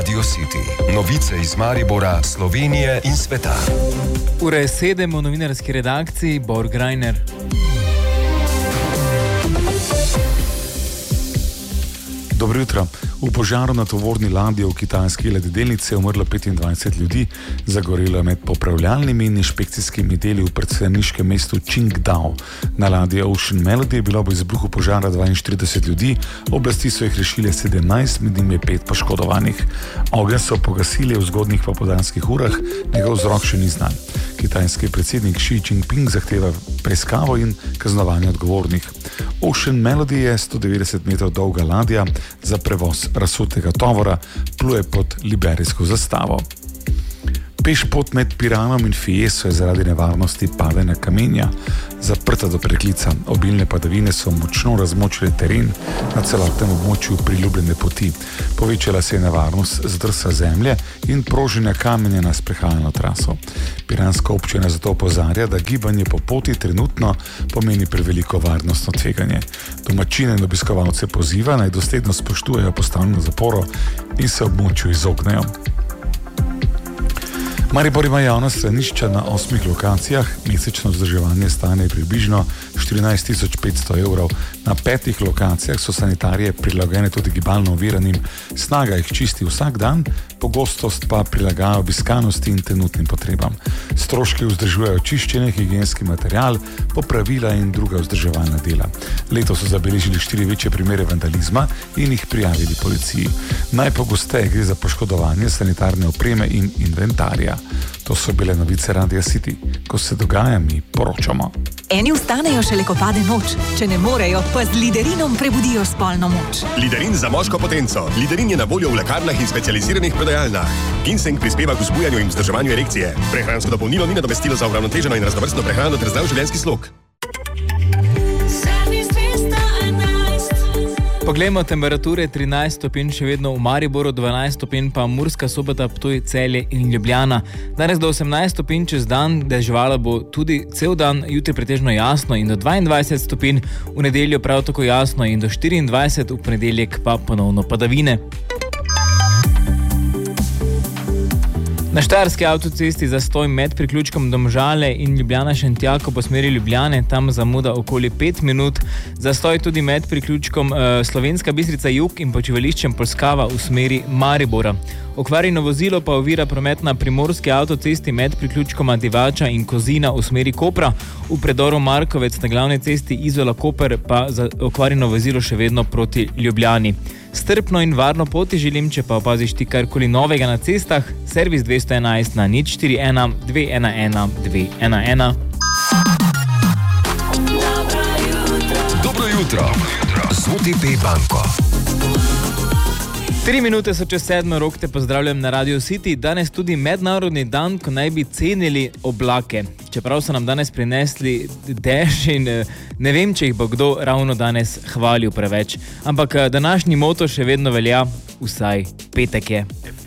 Radio City. Novice iz Maribora, Slovenije in sveta. Ura je 7 v novinarski redakciji, Bor Grajner. Dobro jutro. V požaru na tovorni ladji v kitajski ladjedelnici je umrlo 25 ljudi, zagorelo je med popravljalnimi in inšpekcijskimi deli v predsedniškem mestu Qingdao. Na ladji Ocean Melody je bilo ob izbruhu požara 42 ljudi, oblasti so jih rešile 17, med njimi je 5 poškodovanih. Ogenj so pogasili v zgodnjih popoldanskih urah, njegov vzrok še ni znan. Kitajski predsednik Xi Jinping zahteva preiskavo in kaznovanje odgovornih. Ocean Melody je 190 metrov dolga ladja za prevoz razsutega tovora, pluje pod liberijsko zastavo. Pešpot med Piranom in Fieso je zaradi nevarnosti padanja kamenja zaprta do preklica. Obilne padavine so močno razmočile teren na celotnem območju priljubljene poti. Povečala se je nevarnost zdrsa zemlje in proženja kamenja na sprehajalno traso. Piranska občina zato opozarja, da gibanje po poti trenutno pomeni preveliko varnostno tveganje. Domačine in obiskovalce poziva, naj dosledno spoštujejo postavljeno zaporo in se območju izognejo. Maribor ima javna stranišča na 8 lokacijah, mesečno vzdrževanje stane približno 14.500 evrov. Na 5 lokacijah so sanitarije prilagojene tudi gibalno oviranim, snaga jih čisti vsak dan, pogostost pa prilagaja obiskanosti in trenutnim potrebam. Stroški vzdržujejo čiščenje, higienski material, popravila in druga vzdrževalna dela. Letos so zabeležili 4 večje primere vandalizma in jih prijavili policiji. Najpogosteje gre za poškodovanje sanitarne opreme in inventarja. To so bile novice Radia City. Ko se dogaja, mi poročamo. Eni vstanejo šele, ko pade noč. Če ne morejo, pa z Liderinom prebudijo spolno moč. Liderin za moško potenco. Liderin je na voljo v lekarnah in specializiranih prodajalnah. Ginseng prispeva k vzbujanju in vzdrževanju erekcije. Prehransko dopolnilo ni nadomestilo za uravnoteženo in raznovrstno prehrano ter zdrav življenjski slog. Poglejmo temperature, 13 stopinj še vedno v Mariboru, 12 stopinj pa Murska Sobota, Ptuj, Celje in Ljubljana. Danes do 18 stopinj čez dan, deževalo bo tudi cel dan, jutri pretežno jasno in do 22 stopinj, v nedeljo prav tako jasno in do 24, v ponedeljek pa ponovno padavine. Na štajerski avtocesti zastoj med priključkom Domžale in Ljubljana-Šentjako po smeri Ljubljane, tam zamuda okoli 5 minut, zastoj tudi med priključkom Slovenska Bistrica jug in počivališčem Polskava v smeri Maribora. Okvarjeno vozilo pa ovira promet na primorski avtocesti med priključkoma Divača in Kozina v smeri Kopra, v predoru Markovec na glavni cesti Izola-Koper pa za okvarjeno vozilo še vedno proti Ljubljani. Strpno in varno poti želim, če pa opaziš ti karkoli novega na cestah, servis 211 na 041 211 211. Dobro jutro z OTP banko. 3 minute so čez 7, rok te pozdravljam na Radio City. Danes tudi mednarodni dan, ko naj bi cenili oblake. Čeprav so nam danes prinesli dež in ne vem, če jih bo kdo ravno danes hvalil preveč. Ampak današnji moto še vedno velja, vsaj petek je.